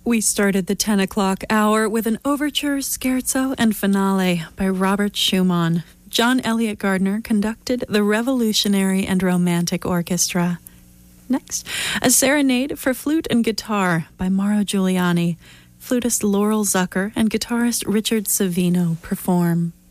We started the 10 o'clock hour with an overture, scherzo, and finale by Robert Schumann. John Elliott Gardner conducted the Revolutionary and Romantic Orchestra. Next, a serenade for flute and guitar by Mauro Giuliani. Flutist Laurel Zucker and guitarist Richard Savino perform.